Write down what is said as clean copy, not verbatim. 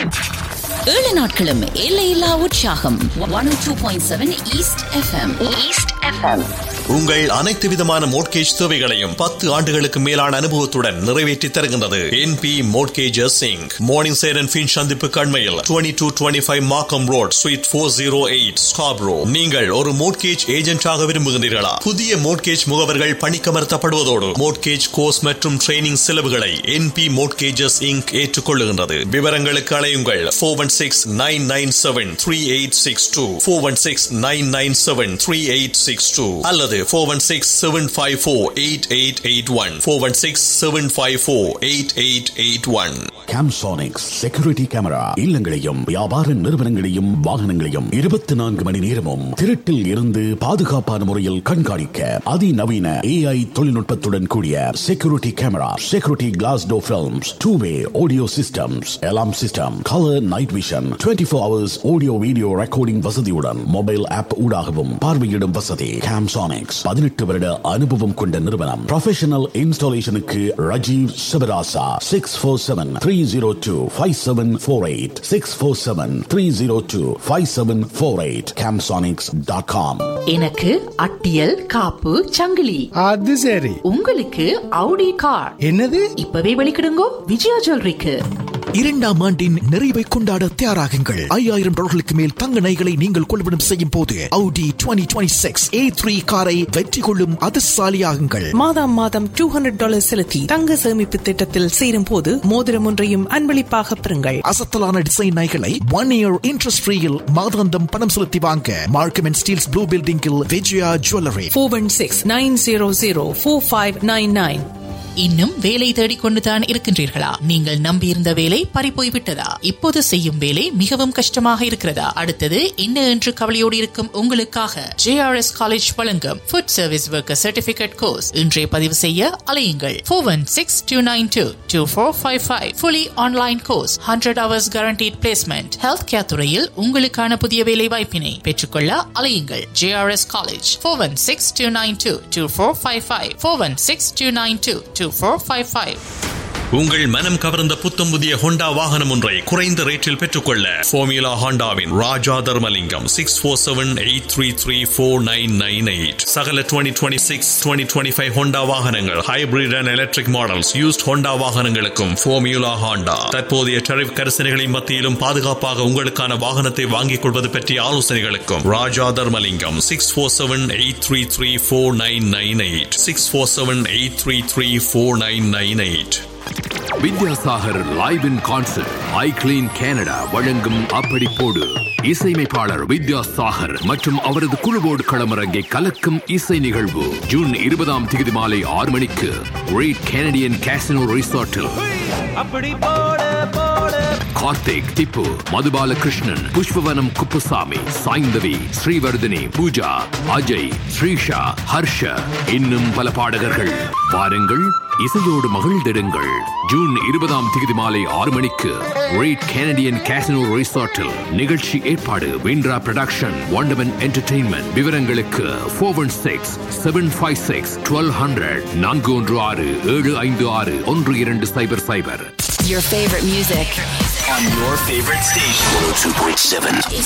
7 நாட்களும் எல்லையில்லா உற்சாகம். 102.7 ஈஸ்ட் எஃப்எம். உங்கள் அனைத்து விதமான மோட்கேஜ் தேவைகளையும் 10 ஆண்டுகளுக்கு மேலான அனுபவத்துடன் நிறைவேற்றி தருகின்றது NP Mortgages Inc. Morning side and fin சந்திப்பு கண்மையில் 2225 மார்க்கம் ரோட் ஸ்வீட் 408 ஸ்கார்ப்ரோ. நீங்கள் ஒரு மோட்கேஜ் ஏஜென்டாக விரும்புகிறீர்களா? புதிய மோட்கேஜ் முகவர்கள் பணிக்கமர்த்தப்படுவதோடு மோட்கேஜ் கோர்ஸ் மற்றும் ட்ரைனிங் செலவுகளை NP Mortgages Inc. ஏற்றுக்கொள்ளுகின்றது. விவரங்களுக்கு அழையுங்கள் 416-997-3862 416-997-3862 அல்லது 416-754-8881 416-754-8881. Camsonics செக்யூரிட்டி கேமரா இல்லங்களையும் வியாபார நிறுவனங்களையும் வாகனங்களையும் 24 மணி நேரமும் திருட்டில் இருந்து பாதுகாப்பான முறையில் கண்காணிக்க அதிநவீன AI தொழில்நுட்பத்துடன் கூடிய security camera, security class door films, 2-way audio systems, alarm system, colour night vision, 24 hours audio video recording வசதியுடன் மொபைல் ஆப் ஊடாகவும் பார்வையிடும் வசதி. Camsonics 18 வருட அனுபவம் கொண்ட நிறுவனம். Professional இன்ஸ்டாலேஷனுக்கு Rajeev Sivarasa 647-302-5748 647-302-5748 Camsonics.com. எனக்கு அட்டியல் காப்பு சங்கிலி. அது சரி. உங்களுக்கு Audi கார். என்னது? இப்பவே வெளிக்கிடுங்கோ விஜயா ஜுவல்லரிக்கு. 2ஆம் ஆண்டின் நிறைவை கொண்டாட தயாராகுங்கள். $5,000 மேல் தங்க நகைகளை நீங்கள் கொள்வனம் செய்யும் போது Audi 2026 A3 காரை வெற்றி கொள்ளும் அதிர்ஷ்டசாலியாகுங்கள். மாதம் $200 செலுத்தி தங்க சேமிப்பு திட்டத்தில் சேரும் போது மோதிரம் ஒன்றையும் அன்பளிப்பாக பெறுங்கள். அசத்தலான டிசைன் நகைகளை 1 year interest free-யில் மாதாந்தம் பணம் செலுத்தி வாங்க மார்க்கம் அண்ட் ஸ்டீல்ஸ் ப்ளூ பில்டிங்கில் விஜயா ஜுவல்லரி. 416-900-4599. இன்னும் வேலை தேடிக்கொண்டுதான் இருக்கின்றீர்களா? நீங்கள் நம்பியிருந்த வேலை பறிப்போய்விட்டதா? இப்போது செய்யும் வேலை மிகவும் கஷ்டமாக இருக்கிறதா? அடுத்தது என்ன என்று கவலையோடு இருக்கும் உங்களுக்காக JRS காலேஜ் வழங்கும் food service worker certificate course. இன்றைய பதிவு செய்ய அலையுங்கள் 416-292-2455. Fully online course, 100 hours guaranteed placement. Health care துறையில் உங்களுக்கான புதிய வேலை வாய்ப்பினை பெற்றுக்கொள்ள அலையுங்கள் JRS காலேஜ். 416-292-2455 416-292-2455. உங்கள் மனம் கவர்ந்த புத்தம் புதிய ஹோண்டா வாகனம் ஒன்றை குறைந்த ரேட்டில் பெற்றுக்கொள்ள ஃபார்முலா ஹோண்டாவின் ராஜா தர்மலிங்கம் 647-833-4998. சகல 2026 2025 ஹோண்டா வாகனங்கள், hybrid and electric models, used Honda வாகனங்களுக்கும் ஃபார்முலா ஹோண்டா தற்போதைய டரிஃப் கரிசனைகளின் மத்தியிலும் பாதுகாப்பாக உங்களுக்கான வாகனத்தை வாங்கிக் கொள்வது பற்றிய ஆலோசனைகளுக்கும் ராஜா Dharmalingam 647-833-4998 647-833-4998. Vidyasagar live in concert. I clean Canada வழங்கும் அப்படி போடு. இசையமைப்பாளர் வித்யாசாகர் மற்றும் அவரது குழுவோடு களமிறங்கி கலக்கும் இசை நிகழ்வு ஜூன் 20 மாலை 6 மணிக்கு great Canadian casino ரிசார்ட்டில். Karthik, Tipu, Madhu Balakrishnan, Pushpavanam Kuppusamy, Saindhavi, Srivardhini, Pooja, Ajay, Srisha, Harsh, இன்னும் பல பாடகர்கள். வாருங்கள், இசையோடு மகிழ்ந்திடுங்கள். ஜூன் 20 மாலை 6 மணிக்கு கிரேட் கனடியன் கேசினோ ரிசார்ட்டில். நிகழ்ச்சி ஏற்பாடு விண்ட்ரா புரொடக்ஷன், வண்டர்மன் என்டர்டெயின்மெண்ட். விவரங்களுக்கு 416-756-1200 416-756-1200. Your favorite music on your favorite station. 102.7